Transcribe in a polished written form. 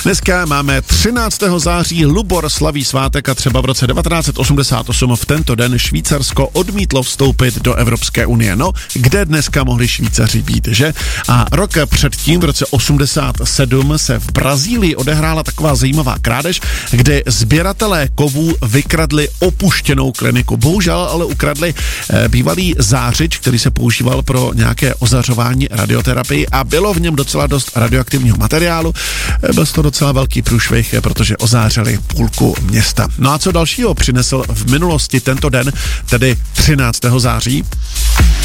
Dneska máme 13. září, Lubor slaví svátek a třeba v roce 1988 v tento den Švýcarsko odmítlo vstoupit do Evropské unie. No, kde dneska mohli Švýcaři být, že? A rok předtím, v roce 87, se v Brazílii odehrála taková zajímavá krádež, kde sběratelé kovů vykradli opuštěnou kliniku. Bohužel ale ukradli bývalý zářič, který se používal pro nějaké ozařování, radioterapii a bylo v něm docela dost radioaktivního materiálu. Byl to docela velký průšvih, protože ozářili půlku města. No a co dalšího přinesl v minulosti tento den, tedy 13. září?